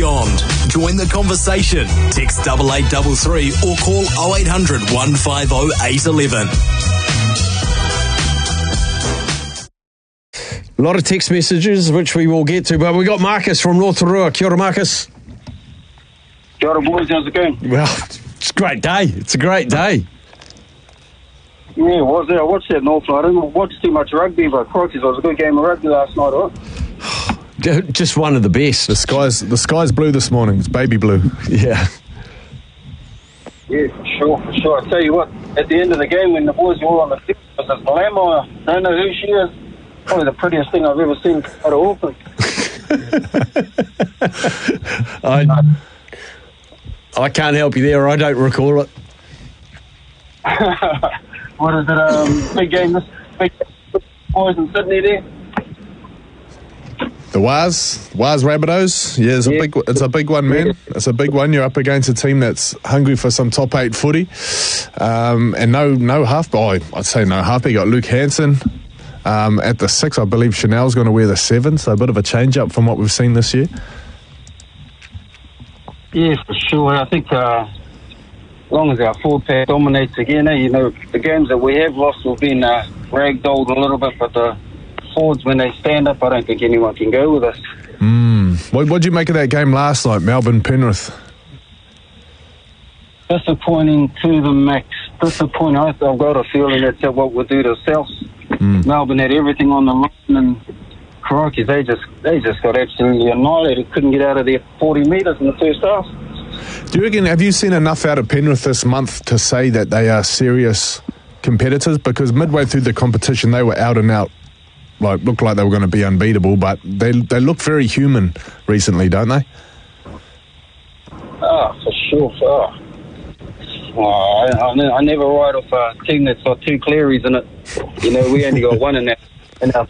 beyond. Join the conversation. Text 8833 or call 0800 150 811. A lot of text messages, which we will get to, but we got Marcus from North Roa. Kia ora, Marcus. Kia ora, boys. How's it going? Well, it's a great day. It's a great day. Yeah, it was. I watched that North. I didn't watch too much rugby, but crikey, it was a good game of rugby last night, right? Just one of the best. The sky's blue this morning. It's baby blue. Yeah. Yeah, for sure. I tell you what, at the end of the game, when the boys were all on the field, was this Malama. I don't know who she is. Probably the prettiest thing I've ever seen out of Auckland. I can't help you there. I don't recall it. What is it? Big game. Big boys in Sydney there. The Waz Rabbitohs. Yeah, it's a big one, man. It's a big one. You're up against a team that's hungry for some top 8 footy. And no half. I'd say no half. You got Luke Hansen. At the 6, I believe Chanel's going to wear the 7, so a bit of a change-up from what we've seen this year. Yeah, for sure. I think as long as our forward pack dominates again, the games that we have lost, we've been ragdolled a little bit, but the forwards, when they stand up, I don't think anyone can go with us. What'd you make of that game last night, Melbourne-Penrith? Disappointing to the max. Disappointing. I've got a feeling that's what we'll do to South. Melbourne had everything on the line, and crikey, they just got absolutely annihilated. Couldn't get out of their 40 metres in the first half. Do you reckon, have you seen enough out of Penrith this month to say that they are serious competitors? Because midway through the competition, they were out and out, looked like they were going to be unbeatable, but they look very human recently, don't they? For sure. I never write off a team that's got 2 Clearys in it. We only got one in our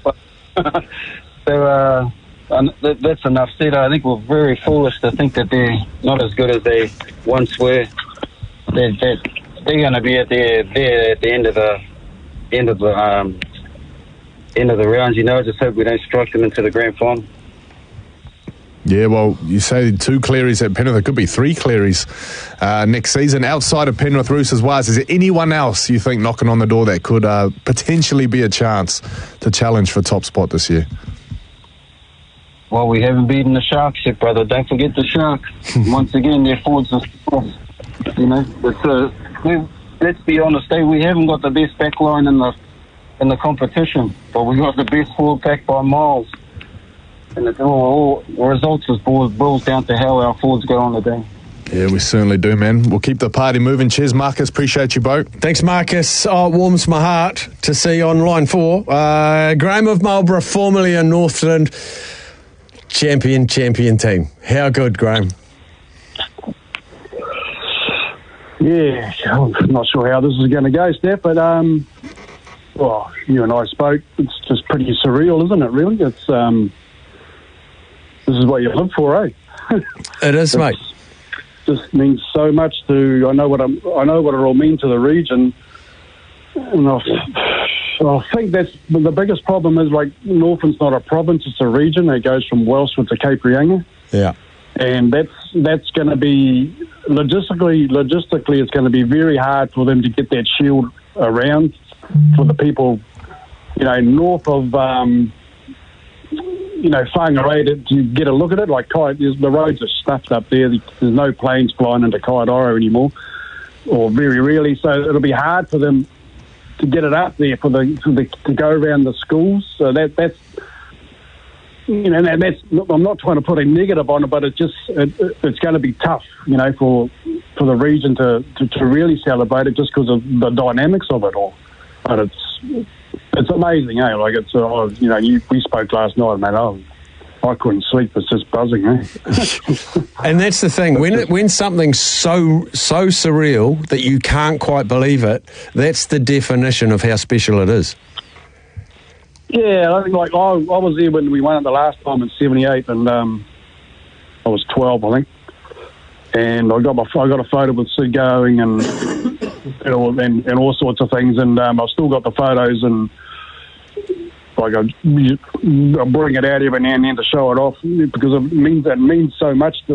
So that's enough said. I think we're very foolish to think that they're not as good as they once were. They're going to be at the end of the rounds. I just hope we don't strike them into the grand final. Yeah, well, you say 2 Clearys at Penrith. There could be 3 Clearys next season. Outside of Penrith, Roosters, Waz, is there anyone else you think knocking on the door that could potentially be a chance to challenge for top spot this year? Well, we haven't beaten the Sharks yet, brother. Don't forget the Sharks. Once again, their forwards are off. Let's be honest, we haven't got the best back line in the competition, but we got the best forward pack by miles. And it all results boils down to how our forwards go on the day. Yeah, we certainly do, man. We'll keep the party moving. Cheers, Marcus. Appreciate you both. Thanks, Marcus. Oh, it warms my heart to see on line 4. Graham of Marlborough, formerly in Northland. Champion team. How good, Graham? Yeah, I'm not sure how this is going to go, Steph, but you and I spoke. It's just pretty surreal, isn't it, really? It's this is what you live for, eh? It is, mate. Just means so much to. I know what it'll mean to the region, and I think that's the biggest problem. Is Northland's not a province; it's a region. It goes from Wellsford to Cape Reinga. Yeah, and that's going to be logistically, it's going to be very hard for them to get that shield around for the people, north of. Whangarei to get a look at it. The roads are stuffed up there. There's no planes flying into Kaitairo anymore, or very rarely. So it'll be hard for them to get it up there to go around the schools. So that's I'm not trying to put a negative on it, but it's going to be tough, for the region to really celebrate it just because of the dynamics of it all. But it's amazing, eh? We spoke last night, man. I couldn't sleep. It's just buzzing, eh? And that's the thing. When something's so surreal that you can't quite believe it, that's the definition of how special it is. Yeah, I think I was there when we won it the last time in '78, and I was 12, I think. And I got a photo with Sid going and all sorts of things, and I've still got the photos, and I bring it out every now and then to show it off because it means so much to